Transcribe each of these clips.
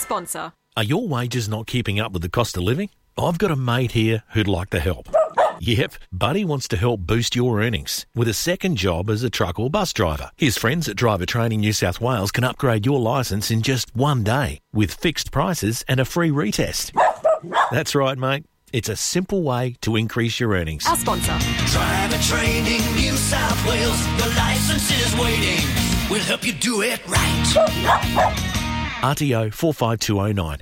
sponsor. Are your wages not keeping up with the cost of living? I've got a mate here who'd like to help. Yep, Buddy wants to help boost your earnings with a second job as a truck or bus driver. His friends at Driver Training New South Wales can upgrade your licence in just one day with fixed prices and a free retest. That's right, mate. It's a simple way to increase your earnings. Our sponsor. Driver Training New South Wales. Your licence is waiting. We'll help you do it right. RTO 45209.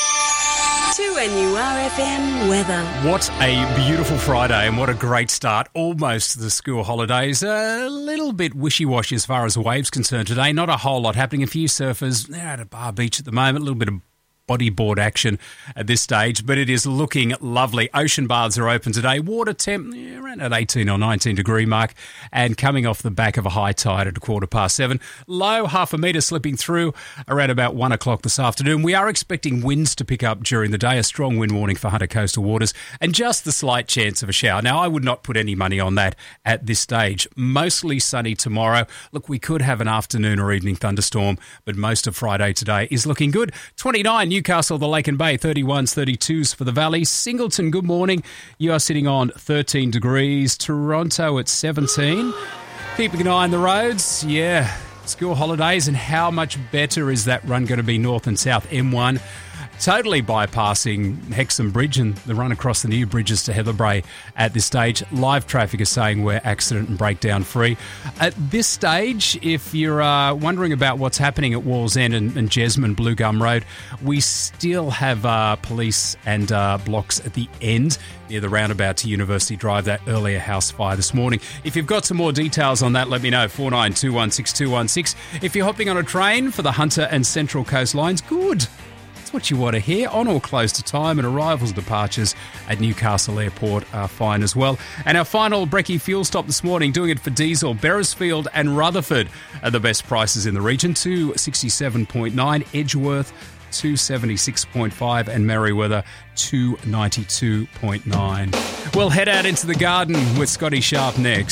2NURFM weather. What a beautiful Friday and what a great start almost to the school holidays. A little bit wishy-washy as far as the waves concerned today. Not a whole lot happening. A few surfers, they're at a bar beach at the moment. A little bit of bodyboard action at this stage, but it is looking lovely. Ocean baths are open today. Water temp around at 18 or 19 degree mark, and coming off the back of a high tide at 7:15. Low half a metre slipping through around about 1 o'clock this afternoon. We are expecting winds to pick up during the day, a strong wind warning for Hunter coastal waters, and just the slight chance of a shower. Now, I would not put any money on that at this stage. Mostly sunny tomorrow. Look, we could have an afternoon or evening thunderstorm, but most of Friday today is looking good. 29 Newcastle, the Lake and Bay, 31s, 32s for the Valley. Singleton, good morning. You are sitting on 13 degrees. Toronto at 17. Keeping an eye on the roads. Yeah, school holidays, and how much better is that run going to be north and south? M1 totally bypassing Hexham Bridge and the run across the new bridges to Heatherbrae at this stage. Live traffic is saying we're accident and breakdown free. At this stage, if you're wondering about what's happening at Wallsend and Jesmond Blue Gum Road, we still have police and blocks at the end near the roundabout to University Drive, that earlier house fire this morning. If you've got some more details on that, let me know, 49216216. If you're hopping on a train for the Hunter and Central Coast lines, good. That's what you want to hear. On or close to time, and arrivals departures at Newcastle Airport are fine as well. And our final brekkie fuel stop this morning, doing it for diesel, Beresfield and Rutherford are the best prices in the region, 267.9, Edgeworth 276.5 and Merriweather 292.9. We'll head out into the garden with Scotty Sharp next.